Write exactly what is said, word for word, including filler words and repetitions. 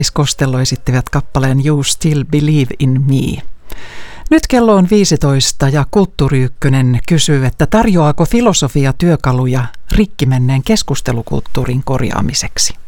Costello esittivät kappaleen You Still Believe in Me. Nyt kello on viisitoista ja Kulttuuri Ykkönen kysyy, että tarjoaako filosofia työkaluja rikkimenneen keskustelukulttuurin korjaamiseksi.